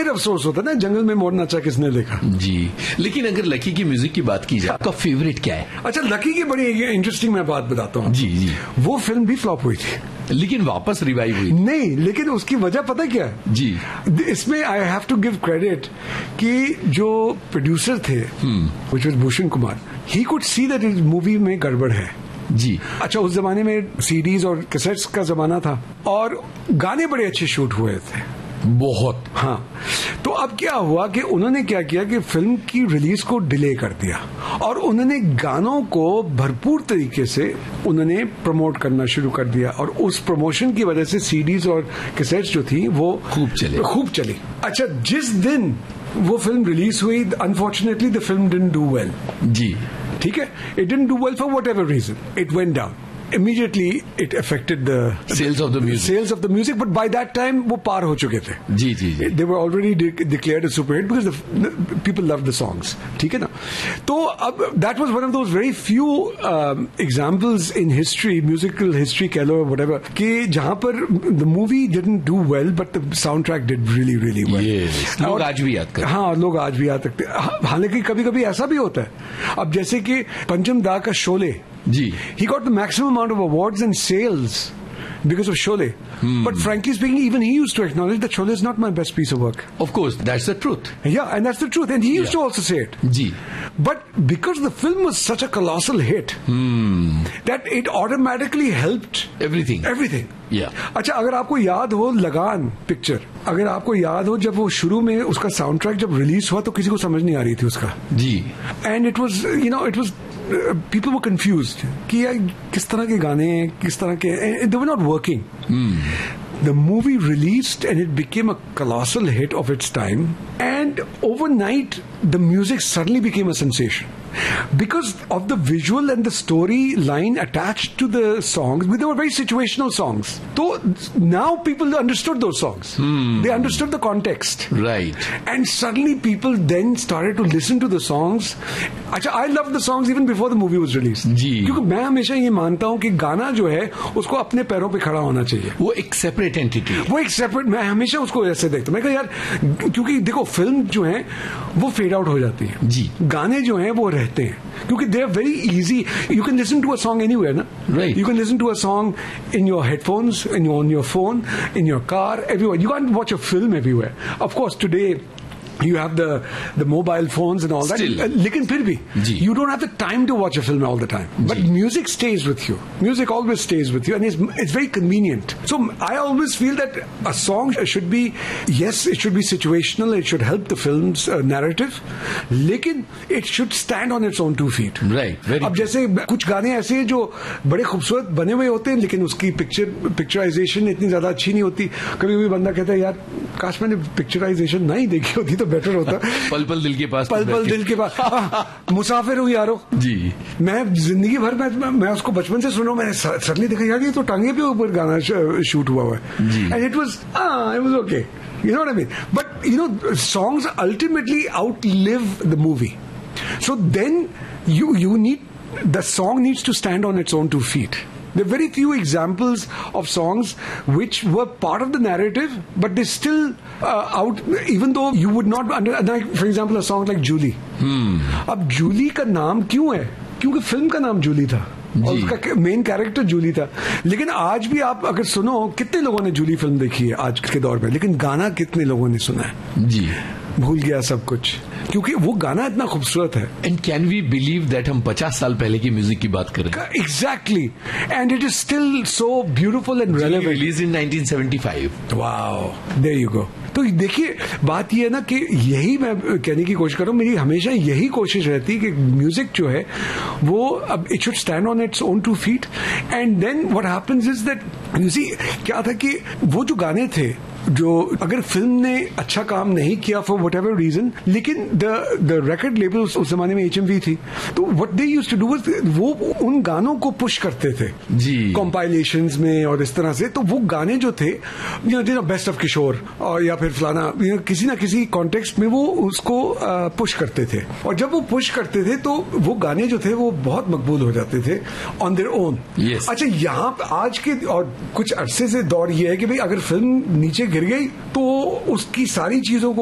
फिर अफसोस होता है ना, जंगल में मोर नाचा किसने देखा जी। लेकिन अगर लकी की म्यूजिक की बात की जाए, आपका फेवरेट क्या है? अच्छा, लकी की बड़ी इंटरेस्टिंग मैं बात बताता हूँ जी जी। वो फिल्म भी फ्लॉप हुई थी, लेकिन वापस रिवाइव हुई नहीं, लेकिन उसकी वजह पता क्या है जी? इसमें I have to give credit कि जो प्रोड्यूसर थे which was Bhushan Kumar, he could see that इस मूवी में गड़बड़ है जी। अच्छा, उस जमाने में सीडीज और कैसेट्स का जमाना था और गाने बड़े अच्छे शूट हुए थे बहुत। हाँ, तो अब क्या हुआ कि उन्होंने क्या किया कि फिल्म की रिलीज को डिले कर दिया और उन्होंने गानों को भरपूर तरीके से उन्होंने प्रमोट करना शुरू कर दिया और उस प्रमोशन की वजह से सीडीज और कैसेट्स जो थी वो खूब चली। अच्छा, जिस दिन वो फिल्म रिलीज हुई, unfortunately the film didn't do well जी। ठीक है, it didn't do well for whatever reason, it went down. Immediately it affected the sales of the music, but by that time वो पार हो चुके थे जी जी जी. They were already declared a super hit because the people loved the songs. ठीक है ना? तो अब that was one of those very few examples in history, musical history कह लो whatever, कि जहाँ पर the movie didn't do well but the soundtrack did really really well. Yes. लोग आज भी याद करते हैं. हाँ, लोग आज भी याद करते हैं. हालांकि कभी कभी ऐसा भी होता है. अब जैसे कि पंचम दा का शोले जी, he got the maximum amount of awards and sales because of Sholay. But frankly speaking, even he used to acknowledge that Sholay is not my best piece of work. Of course, that's the truth. Yeah, and that's the truth. And he used to also say it. Ji. But because the film was such a colossal hit, that it automatically helped everything. Yeah. अच्छा, अगर आपको याद हो लगान picture, अगर आपको याद हो जब वो शुरू में उसका साउंड ट्रैक जब रिलीज हुआ तो किसी को समझ नहीं आ रही थी उसका जी. And it was, it was people were confused कि यार किस तरह के गाने हैं, किस तरह के, they were not working. The movie released and it became a colossal hit of its time, and overnight the music suddenly became a sensation because of the visual and the storyline attached to the songs. They were very situational songs. So now people understood those songs. They understood the context. Right. And suddenly people then started to listen to the songs. अच्छा, I loved the songs even before the movie was released. जी. क्योंकि मैं हमेशा ये मानता हूँ कि गाना जो है उसको अपने पैरों पे खड़ा होना चाहिए. वो एक सेपरेट एंटिटी, वो एक सेपरेट, मैं हमेशा उसको ऐसे देखता हूँ. मैं कहा यार, क्योंकि देखो फिल्म जो है वो फेड आउट हो जाती है जी. गाने जो हैं वो रहते हैं क्योंकि they are very easy. You can listen to a song anywhere ना. Right. You can listen to a song in your headphones, on your phone, in your car, everywhere. You can't watch a film everywhere. Of course, today you have the mobile phones and all that. लेकिन फिर भी you don't have the time to watch a film all the time. But music stays with you. Music always stays with you, and it's very convenient. So I always feel that a song should be, yes, it should be situational. It should help the film's narrative. लेकिन it should stand on its own 2 feet. Right. अब जैसे कुछ गाने ऐसे हैं जो बड़े खूबसूरत बने हुए होते हैं लेकिन उसकी पिक्चराइजेशन इतनी ज्यादा अच्छी नहीं होती. कभी कभी बंदा कहता है यार काश मैंने पिक्चराइजेशन नहीं देखी होती तो बेटर होता. पल पल दिल के पास, पल पल दिल के पास. मुसाफिर हूँ यारो जी. मैं जिंदगी भर मैं उसको बचपन से सुना. मैंने सडनली देखा यार ये तो टांगे पे ऊपर गाना शूट हुआ है. And it was okay. You know what I mean? But songs ultimately outlive the movie. So then you need, the song needs to stand on its own 2 feet. There are very few examples of songs which were part of the narrative, but they still out, even though you would not like, for example, a song like Julie. अब जूली का नाम क्यों है? क्योंकि film का नाम जूली था और उसका मेन कैरेक्टर जूली था. लेकिन आज भी आप अगर सुनो, कितने लोगों ने जूली फिल्म देखी है आज के दौर में, लेकिन गाना कितने लोगों ने सुना है? जी. भूल गया सब कुछ क्योंकि वो गाना इतना खूबसूरत है. And can we believe that हम 50 साल पहले की म्यूजिक की बात कर रहे हैं? Exactly. And it is still so beautiful and relevant. Release in 1975. Wow, there you go. तो देखिए बात यह है ना कि यही मैं कहने की कोशिश कर रहा हूँ. मेरी हमेशा यही कोशिश रहती है कि म्यूजिक जो है वो अब it should stand on its own 2 feet. And then what happens is that you see क्या था कि वो जो गाने थे जो अगर फिल्म ने अच्छा काम नहीं किया फॉर वट एवर रीजन, लेकिन द रिकॉर्ड लेबल उस जमाने में HMV थी, तो what they used to do was वो उन गानों को पुश करते थे जी कॉम्पाइलेशंस में और इस तरह से. तो वो गाने जो थे बेस्ट ऑफ किशोर और या फिर फलाना किसी ना किसी कॉन्टेक्स्ट में वो उसको पुश करते थे. और जब वो पुश करते थे तो वो गाने जो थे वो बहुत मकबूल हो जाते थे ऑन देयर ओन. अच्छा, यहाँ आज के और कुछ अरसे से दौर ये है कि भाई अगर फिल्म नीचे गिर गई तो उसकी सारी चीजों को